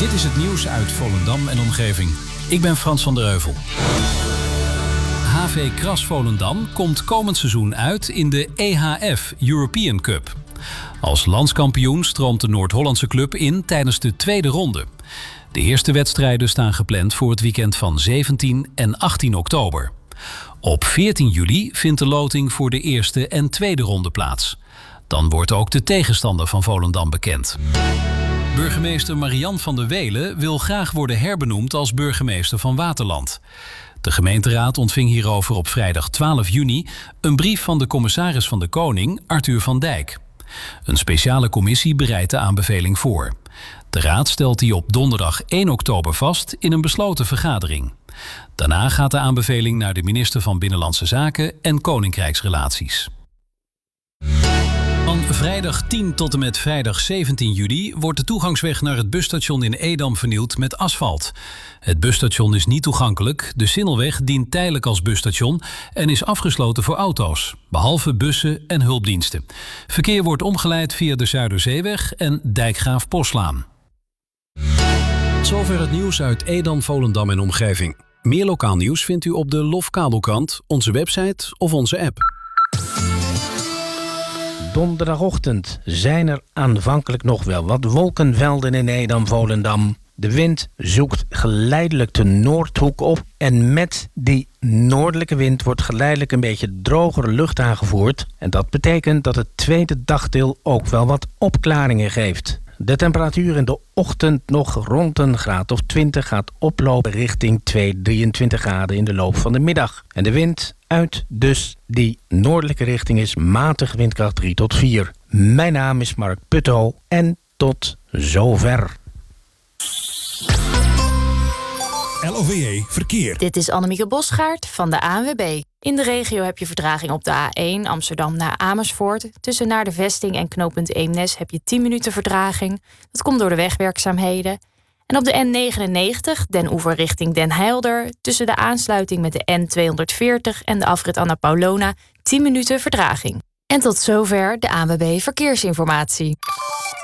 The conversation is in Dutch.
Dit is het nieuws uit Volendam en omgeving. Ik ben Frans van der Heuvel. HV Kras Volendam komt komend seizoen uit in de EHF European Cup. Als landskampioen stroomt de Noord-Hollandse club in tijdens de tweede ronde. De eerste wedstrijden staan gepland voor het weekend van 17 en 18 oktober. Op 14 juli vindt de loting voor de eerste en tweede ronde plaats. Dan wordt ook de tegenstander van Volendam bekend. Burgemeester Marian van der Welen wil graag worden herbenoemd als burgemeester van Waterland. De gemeenteraad ontving hierover op vrijdag 12 juni een brief van de commissaris van de Koning, Arthur van Dijk. Een speciale commissie bereidt de aanbeveling voor. De raad stelt die op donderdag 1 oktober vast in een besloten vergadering. Daarna gaat de aanbeveling naar de minister van Binnenlandse Zaken en Koninkrijksrelaties. Van vrijdag 10 tot en met vrijdag 17 juli wordt de toegangsweg naar het busstation in Edam vernield met asfalt. Het busstation is niet toegankelijk, de Singelweg dient tijdelijk als busstation en is afgesloten voor auto's, behalve bussen en hulpdiensten. Verkeer wordt omgeleid via de Zuiderzeeweg en Dijkgraaf-Poslaan. Zover het nieuws uit Edam, Volendam en omgeving. Meer lokaal nieuws vindt u op de Lofkabelkrant, onze website of onze app. Donderdagochtend zijn er aanvankelijk nog wel wat wolkenvelden in Edam-Volendam. De wind zoekt geleidelijk de noordhoek op en met die noordelijke wind wordt geleidelijk een beetje drogere lucht aangevoerd. En dat betekent dat het tweede dagdeel ook wel wat opklaringen geeft. De temperatuur in de ochtend nog rond een graad of 20 gaat oplopen richting 23 graden in de loop van de middag. En de wind uit dus die noordelijke richting is matig windkracht 3 tot 4. Mijn naam is Mark Putto en tot zover. LOVE Verkeer. Dit is Annemieke Bosgaard van de ANWB. In de regio heb je vertraging op de A1 Amsterdam naar Amersfoort. Tussen naar de vesting en knooppunt Eemnes heb je 10 minuten vertraging. Dat komt door de wegwerkzaamheden. En op de N99 Den Oever richting Den Helder. Tussen de aansluiting met de N240 en de afrit Anna Paulona 10 minuten vertraging. En tot zover de ANWB Verkeersinformatie.